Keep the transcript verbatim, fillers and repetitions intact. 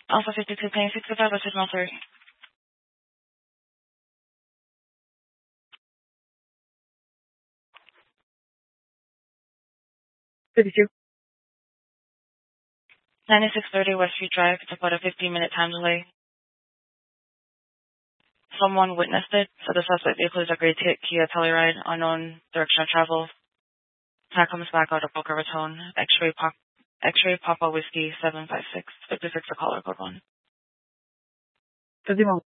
Alpha fifty-two, Penny sixty-five, or Signal three. fifty-two. ninety-six thirty West Street Drive. It's about a fifteen minute time delay. Someone witnessed it, so the suspect vehicle is a gray T- Kia Telluride, unknown direction of travel. Car comes back out of Boca Raton. X-ray pop, X-ray Papa Whiskey seven five six fifty-six. A caller code one. fifty-one.